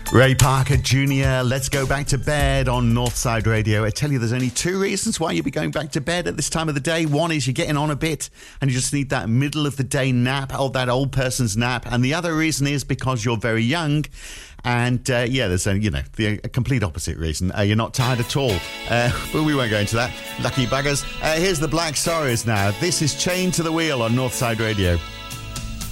Ray Parker Jr., let's go back to bed on Northside Radio. I tell you, there's only two reasons why you'd be going back to bed at this time of the day. One is you're getting on a bit and you just need that middle of the day nap, or that old person's nap. And the other reason is because you're very young. And there's the complete opposite reason. You're not tired at all. But we won't go into that. Lucky buggers. Here's the Black Sorrows now. This is Chained to the Wheel on Northside Radio.